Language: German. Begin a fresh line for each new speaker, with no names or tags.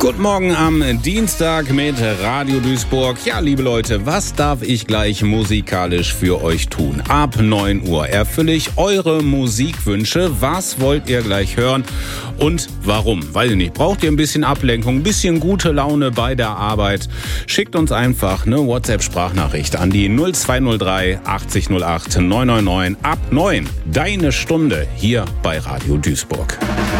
Guten Morgen am Dienstag mit Radio Duisburg. Ja, liebe Leute, was darf ich gleich musikalisch für euch tun? Ab 9 Uhr erfülle ich eure Musikwünsche. Was wollt ihr gleich hören und warum? Weiß ich nicht, braucht ihr ein bisschen Ablenkung, ein bisschen gute Laune bei der Arbeit? Schickt uns einfach eine WhatsApp-Sprachnachricht an die 0203 8008 999 ab 9. Deine Stunde hier bei Radio Duisburg.